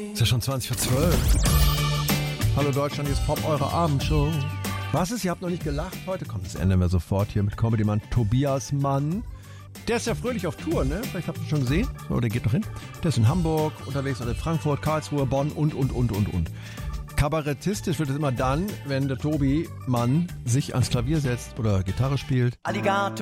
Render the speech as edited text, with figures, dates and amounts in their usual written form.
Ist ja schon 20:12. Hallo Deutschland, hier ist Pop, eure Abendshow. Was ist, ihr habt noch nicht gelacht? Heute kommt das Ende wir sofort hier mit Comedy-Mann Tobias Mann. Der ist ja fröhlich auf Tour, ne? Vielleicht habt ihr schon gesehen. So, der geht noch hin. Der ist in Hamburg unterwegs, oder in Frankfurt, Karlsruhe, Bonn und. Kabarettistisch wird es immer dann, wenn der Tobi Mann sich ans Klavier setzt oder Gitarre spielt. Alligator.